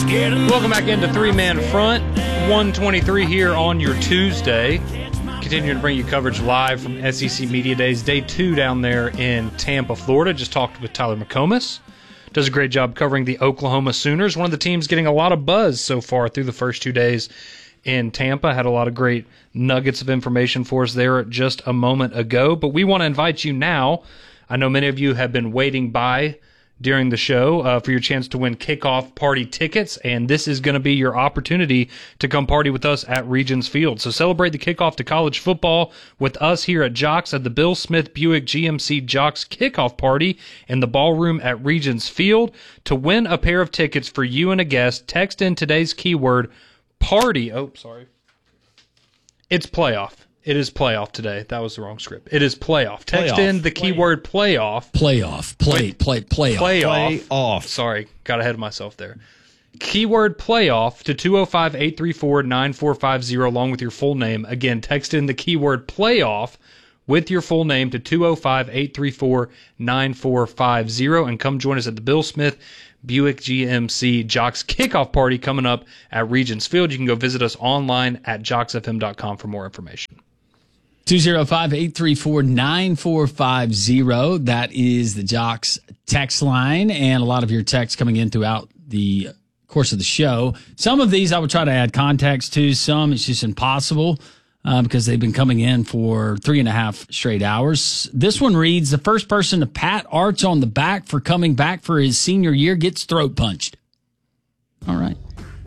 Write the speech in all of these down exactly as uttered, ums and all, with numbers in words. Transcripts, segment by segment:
Welcome back into Three Man Front, one twenty-three here on your Tuesday. Continuing to bring you coverage live from S E C Media Days, day two down there in Tampa, Florida. Just talked with Tyler McComas. Does a great job covering the Oklahoma Sooners, one of the teams getting a lot of buzz so far through the first two days in Tampa. Had a lot of great nuggets of information for us there just a moment ago. But we want to invite you now. I know many of you have been waiting by during the show uh, for your chance to win kickoff party tickets, and this is going to be your opportunity to come party with us at Regions Field. So celebrate the kickoff to college football with us here at Jocks at the Bill Smith Buick G M C Jocks kickoff party in the ballroom at Regions Field. To win a pair of tickets for you and a guest, text in today's keyword party. Oh, sorry. It's playoff. It is playoff today. That was the wrong script. It is playoff. Text playoff. in the keyword playoff. Playoff. Play, play, playoff. Playoff. Playoff. Sorry, got ahead of myself there. Keyword playoff to two oh five, eight three four, nine four five zero along with your full name. Again, text in the keyword playoff with your full name to two oh five, eight three four, nine four five zero and come join us at the Bill Smith Buick G M C Jocks kickoff party coming up at Regions Field. You can go visit us online at jocks f m dot com for more information. two oh five, eight three four, nine four five zero. That is the Jocks text line, and a lot of your texts coming in throughout the course of the show. Some of these I would try to add context to. Some it's just impossible uh, because they've been coming in for three and a half straight hours. This one reads, the first person to pat Arch on the back for coming back for his senior year gets throat punched. All right.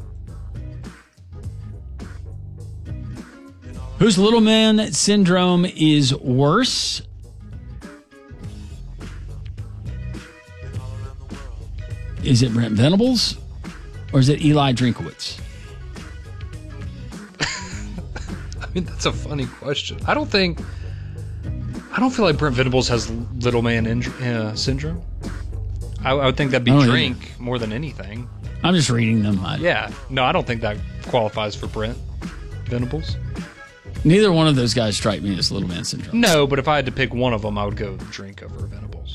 Whose little man syndrome is worse? Is it Brent Venables or is it Eli Drinkowitz? I mean, that's a funny question. I don't think, I don't feel like Brent Venables has little man inj- uh, syndrome. I, I would think that'd be Oh, Drink yeah. more than anything. I'm just reading them. I, Yeah. No, I don't think that qualifies for Brent Venables. Neither one of those guys strike me as little man syndrome. No, but if I had to pick one of them, I would go Drink over Venables.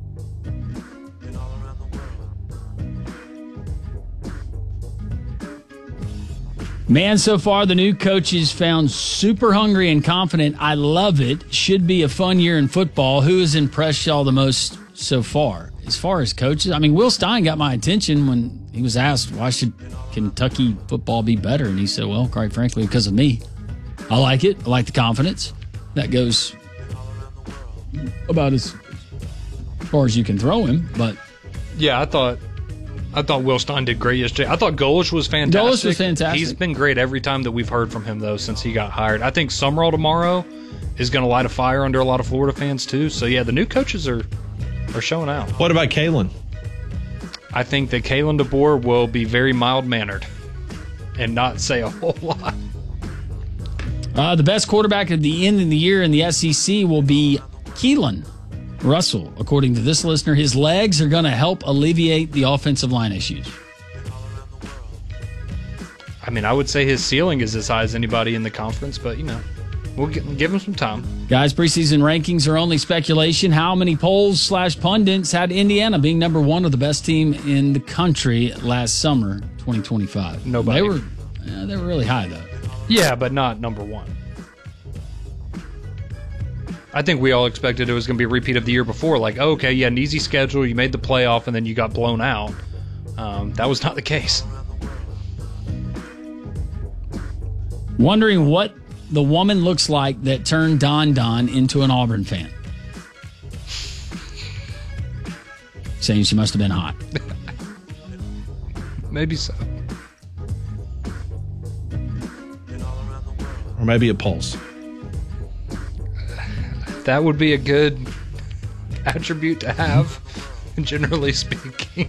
Man, so far the new coach is found super hungry and confident. I love it. Should be a fun year in football. Who has impressed y'all the most so far? As far as coaches, I mean, Will Stein got my attention when he was asked, why should Kentucky football be better? And he said, well, quite frankly, because of me. I like it. I like the confidence. That goes about as far as you can throw him. But Yeah, I thought I thought Will Stein did great yesterday. I thought Golish was fantastic. Golish was fantastic. He's been great every time that we've heard from him, though, since he got hired. I think Summerall tomorrow is going to light a fire under a lot of Florida fans, too. So, yeah, the new coaches are, are showing out. What about Kalen? I think that Kalen DeBoer will be very mild-mannered and not say a whole lot. Uh, the best quarterback at the end of the year in the S E C will be Keelan Russell. According to this listener, his legs are going to help alleviate the offensive line issues. I mean, I would say his ceiling is as high as anybody in the conference, but, you know, we'll give, give him some time. Guys, preseason rankings are only speculation. How many polls slash pundits had Indiana being number one or the best team in the country last summer, twenty twenty-five? Nobody. They were, yeah, they were really high, though. Yeah, but not number one. I think we all expected it was going to be a repeat of the year before. Like, oh, okay, you had an easy schedule, you made the playoff, and then you got blown out. Um, that was not the case. Wondering what the woman looks like that turned Don Don into an Auburn fan. Saying she must have been hot. Maybe so. Or maybe a pulse. That would be a good attribute to have, generally speaking.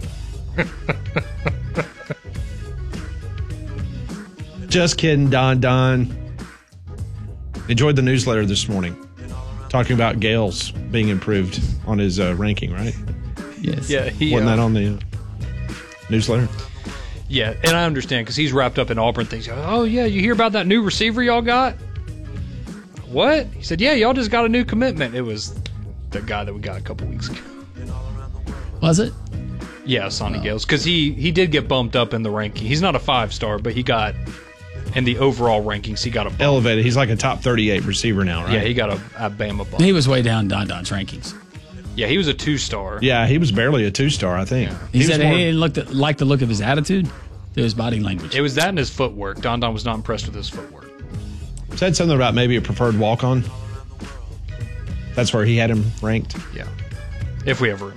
Just kidding, Don Don. Enjoyed the newsletter this morning. Talking about Gales being improved on his uh, ranking, right? Yes. Yeah, he, Wasn't uh, that on the uh, newsletter? Yeah, and I understand because he's wrapped up in Auburn things. Oh, yeah, you hear about that new receiver y'all got? What? He said, yeah, y'all just got a new commitment. It was the guy that we got a couple weeks ago. Was it? Yeah, Sonny Oh. Gales. Because he, he did get bumped up in the ranking. He's not a five-star, but he got, in the overall rankings, he got a bump. Elevated. He's like a top thirty-eight receiver now, right? Yeah, he got a, a Bama bump. He was way down Don Don's rankings. Yeah, he was a two-star. Yeah, he was barely a two-star, I think. He, was said more- he didn't look the, like the look of his attitude, to his body language. It was that and his footwork. Don Don was not impressed with his footwork. said something about maybe a preferred walk-on. That's where he had him ranked. Yeah. If we have room.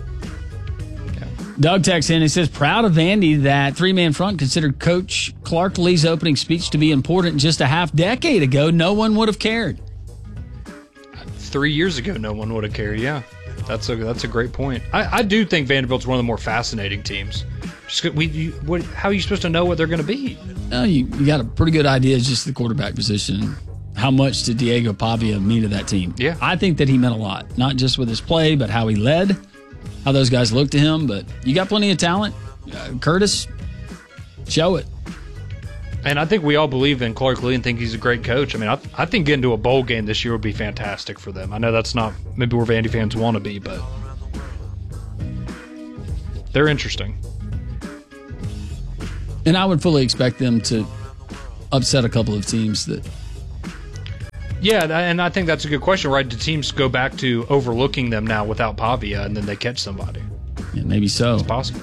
Doug texts in. He says, proud of Andy that three-man front considered Coach Clark Lee's opening speech to be important just a half decade ago. No one would have cared. Three years ago, no one would have cared. Yeah, that's a that's a great point. I, I do think Vanderbilt's one of the more fascinating teams. Just 'cause we, you, what, how are you supposed to know what they're going to be? No, you, you got a pretty good idea. It's just the quarterback position. How much did Diego Pavia mean to that team? Yeah. I think that he meant a lot, not just with his play, but how he led, how those guys looked to him. But you got plenty of talent. Uh, Curtis, show it. And I think we all believe in Clark Lee and think he's a great coach. I mean, I, I think getting to a bowl game this year would be fantastic for them. I know that's not maybe where Vandy fans want to be, but they're interesting. And I would fully expect them to upset a couple of teams that. Yeah, and I think that's a good question, right? Do teams go back to overlooking them now without Pavia and then they catch somebody? Yeah, maybe so. It's possible.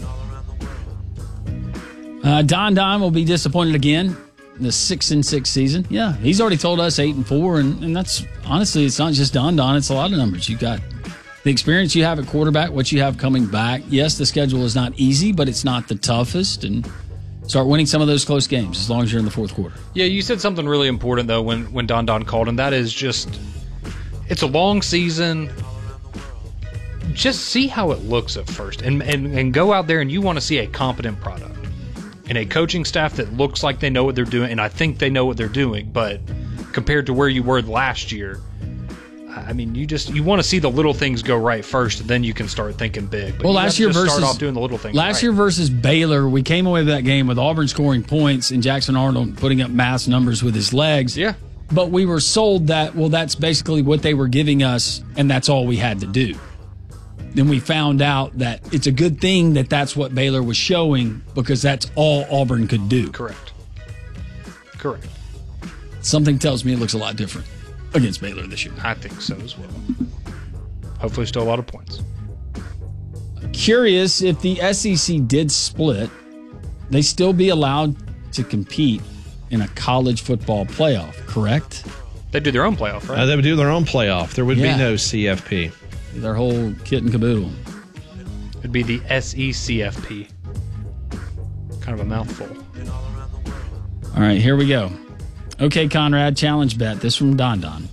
Uh, Don Don will be disappointed again in the six and six season. Yeah, he's already told us eight and four, and, and that's honestly, it's not just Don Don; it's a lot of numbers. You got the experience you have at quarterback, what you have coming back. Yes, the schedule is not easy, but it's not the toughest, and start winning some of those close games as long as you're in the fourth quarter. Yeah, you said something really important though when when Don Don called, and that is just it's a long season. Just see how it looks at first, and and, and go out there and you want to see a competent product. And a coaching staff that looks like they know what they're doing, and I think they know what they're doing, but compared to where you were last year, I mean, you just you want to see the little things go right first, and then you can start thinking big. But Well, you last gotta year just versus start off doing the little things. Last right. year versus Baylor, we came away with that game with Auburn scoring points and Jackson Arnold putting up mass numbers with his legs. Yeah. But we were sold that, well, that's basically what they were giving us, and that's all we had to do. Then we found out that it's a good thing that that's what Baylor was showing because that's all Auburn could do. Correct. Correct. Something tells me it looks a lot different against Baylor this year. I think so as well. Hopefully, still a lot of points. Curious if the S E C did split, they still be allowed to compete in a college football playoff, correct? They do their own playoff, right? Uh, they would do their own playoff. There would Yeah. be no C F P. Their whole kit and caboodle. It'd be the S E C F P. Kind of a mouthful. All right, here we go. Okay, Conrad, challenge bet. This from Don Don.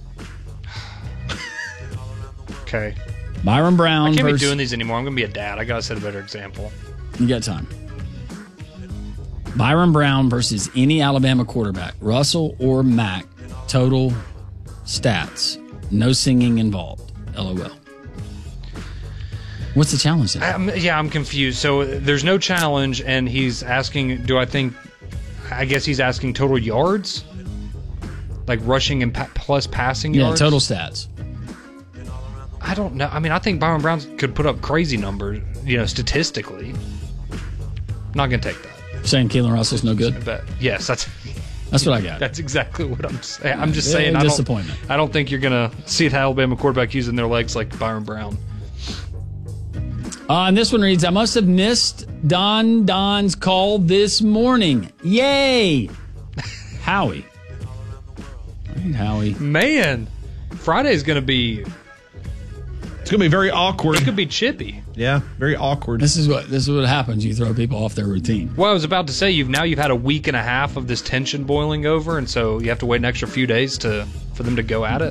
Okay. Byron Brown I can't versus... be doing these anymore. I'm going to be a dad. I got to set a better example. You got time. Byron Brown versus any Alabama quarterback, Russell or Mack, total stats. No singing involved. LOL. What's the challenge then? I'm, yeah, I'm confused. So there's no challenge, and he's asking, do I think, I guess he's asking total yards? Like rushing and pa- plus passing Yeah, yards? total stats. I don't know. I mean, I think Byron Brown could put up crazy numbers, you know, statistically. Not going to take that. Saying Keelan Russell's no good? But yes, that's That's what I got. that's exactly what I'm saying. I'm just Yeah, saying I don't, disappointment. I don't think you're going to see the Alabama quarterback using their legs like Byron Brown. Uh, and this one reads, I must have missed Don Don's call this morning. Yay! Howie. All right, Howie. Man, Friday's going to be, It's going to be very awkward. it could be chippy. Yeah, very awkward. This is what this is what happens. You throw people off their routine. Well, I was about to say, you've now you've had a week and a half of this tension boiling over, and so you have to wait an extra few days to for them to go at it.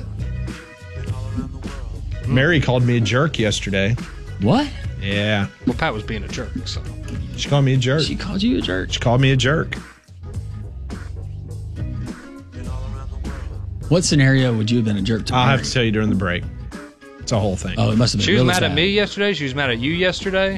Mary called me a jerk yesterday. What? Yeah. Well, Pat was being a jerk, so. She called me a jerk. She She, called you a jerk? called me a jerk. What scenario would you have been a jerk to? I'll Mary? have to tell you during the break. It's a whole thing. Oh, it must have been She was really mad at bad. me yesterday. She was mad at you yesterday.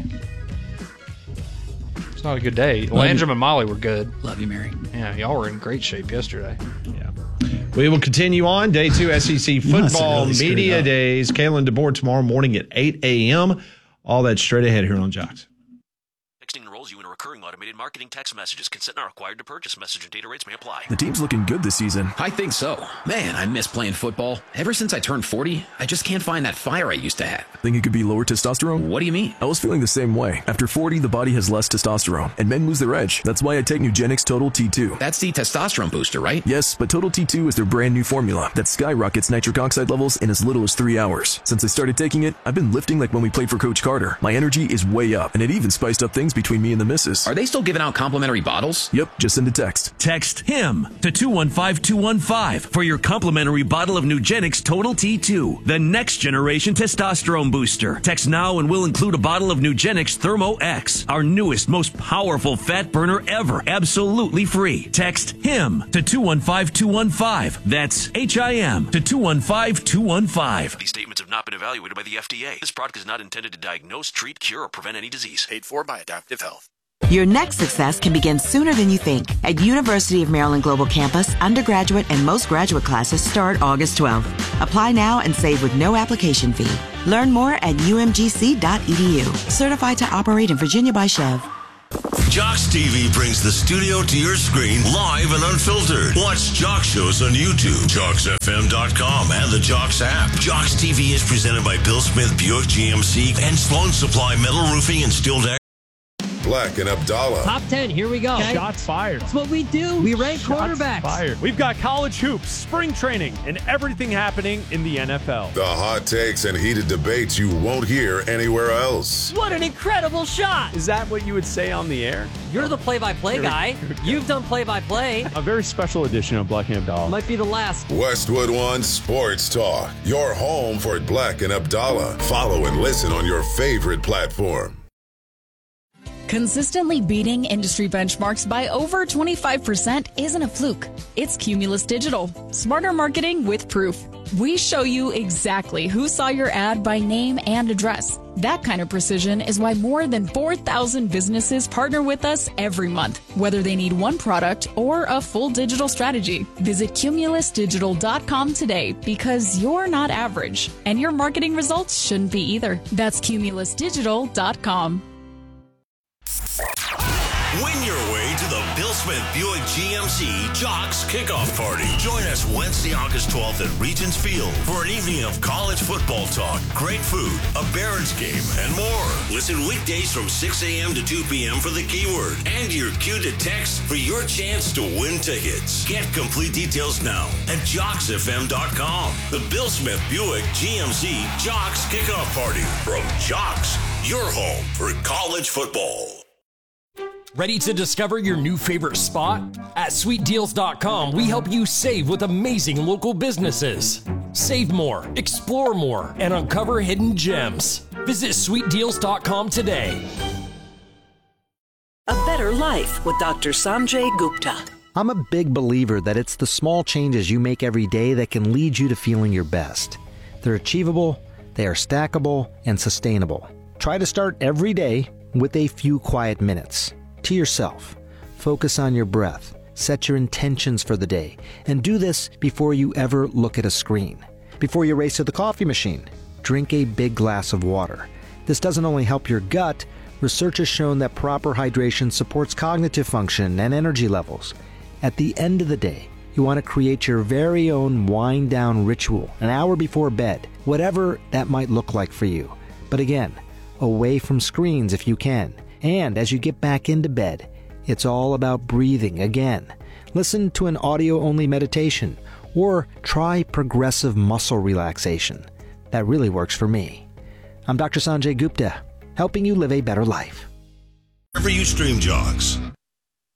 It's not a good day. you. Landrum and Molly were good. Love you, Mary. Yeah, y'all were in great shape yesterday. Yeah. We will continue on. Day two S E C must have football really screwed media up. days. Kalen DeBoer tomorrow morning at eight a.m. All that straight ahead here on Jocks. Texting enrolls you in a recurring automated marketing text messages. Consent not required to purchase. Message and data rates may apply. The team's looking good this season. I think so. Man, I miss playing football. Ever since I turned forty, I just can't find that fire I used to have. Think it could be lower testosterone? What do you mean? I was feeling the same way. After forty, the body has less testosterone, and men lose their edge. That's why I take Nugenix Total T two. That's the testosterone booster, right? Yes, but Total T two is their brand new formula that skyrockets nitric oxide levels in as little as three hours. Since I started taking it, I've been lifting like when we played for Coach Carter. My energy is way up, and it even spiced up things between me and the missus. Are they still giving out complimentary bottles? Yep, just send a text. Text HIM to two one five two one five for your complimentary bottle of Nugenix Total T two, the next generation testosterone booster. Text now and we'll include a bottle of Nugenix Thermo X, our newest, most powerful fat burner ever, absolutely free. Text HIM to two one five two one five. That's H I M to two one five two one five. These statements have not been evaluated by the F D A. This product is not intended to diagnose, treat, cure, or prevent any disease. Paid for by Adaptive Health. Your next success can begin sooner than you think. At University of Maryland Global Campus, undergraduate and most graduate classes start August twelfth. Apply now and save with no application fee. Learn more at U M G C dot E D U. Certified to operate in Virginia by Chev. Jocks T V brings the studio to your screen live and unfiltered. Watch Jocks shows on YouTube, Jocks F M dot com, and the Jocks app. Jocks T V is presented by Bill Smith Buick G M C and Sloan Supply Metal Roofing and Steel Deck. Black and Abdallah. Top ten, here we go. Okay. Shots fired. That's what we do. We rank Shots quarterbacks. Fired. We've got college hoops, spring training, and everything happening in the N F L. The hot takes and heated debates you won't hear anywhere else. What an incredible shot. Is that what you would say on the air? You're the play-by-play guy. You've done play-by-play. A very special edition of Black and Abdallah. Might be the last. Westwood One Sports Talk. Your home for Black and Abdallah. Follow and listen on your favorite platform. Consistently beating industry benchmarks by over twenty-five percent isn't a fluke. It's Cumulus Digital. Smarter marketing with proof. We show you exactly who saw your ad by name and address. That kind of precision is why more than four thousand businesses partner with us every month, whether they need one product or a full digital strategy. Visit Cumulus Digital dot com today because you're not average, and your marketing results shouldn't be either. That's Cumulus Digital dot com. Win your way to the Bill Smith Buick G M C Jocks Kickoff Party. Join us Wednesday, August twelfth at Regents Field for an evening of college football talk, great food, a Barons game, and more. Listen weekdays from six a.m. to two p.m. for the keyword and your cue to text for your chance to win tickets. Get complete details now at Jocks F M dot com. The Bill Smith Buick G M C Jocks Kickoff Party from Jocks, your home for college football. Ready to discover your new favorite spot? At sweet deals dot com, we help you save with amazing local businesses. Save more, explore more, and uncover hidden gems. Visit sweet deals dot com today. A better life with Doctor Sanjay Gupta. I'm a big believer that it's the small changes you make every day that can lead you to feeling your best. They're achievable, they are stackable, and sustainable. Try to start every day with a few quiet minutes. To yourself. Focus on your breath. Set your intentions for the day. And do this before you ever look at a screen. Before you race to the coffee machine, drink a big glass of water. This doesn't only help your gut, research has shown that proper hydration supports cognitive function and energy levels. At the end of the day, you want to create your very own wind-down ritual an hour before bed, whatever that might look like for you. But again, away from screens if you can. And as you get back into bed, it's all about breathing again. Listen to an audio-only meditation or try progressive muscle relaxation. That really works for me. I'm Doctor Sanjay Gupta, helping you live a better life. Wherever you stream Jocks,